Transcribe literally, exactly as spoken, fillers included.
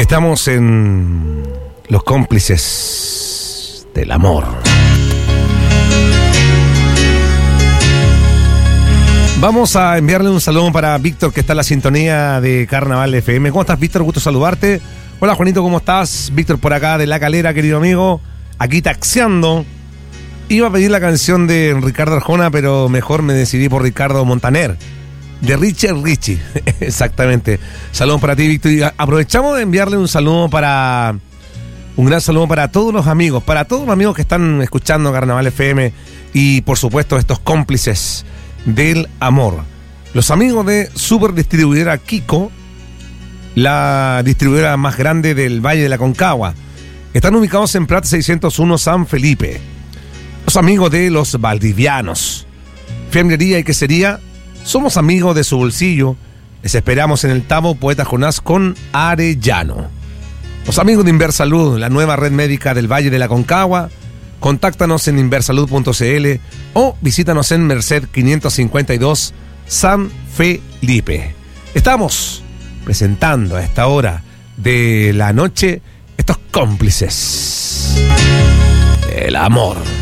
Estamos en los cómplices del amor. Vamos a enviarle un saludo para Víctor, que está en la sintonía de Carnaval F M. ¿Cómo estás, Víctor? Gusto saludarte. Hola, Juanito, ¿cómo estás? Víctor por acá de La Calera, querido amigo. Aquí taxiando. Iba a pedir la canción de Ricardo Arjona, pero mejor me decidí por Ricardo Montaner. De Richard Richie. Exactamente. Saludos para ti, Víctor. Y aprovechamos de enviarle un saludo para... Un gran saludo para todos los amigos, para todos los amigos que están escuchando Carnaval F M y, por supuesto, estos cómplices del amor. Los amigos de Super Distribuidora Kiko, la distribuidora más grande del Valle de la Concagua. Están ubicados en Prat seiscientos uno San Felipe. Los amigos de los valdivianos. Fiambrería y quesería. Somos amigos de su bolsillo. Les esperamos en el Tabo Poeta Jonás con Arellano. Los amigos de Inversalud, la nueva red médica del Valle de la Concagua. Contáctanos en inversalud punto c l o visítanos en Merced quinientos cincuenta y dos San Felipe. Estamos presentando a esta hora de la noche estos cómplices del amor.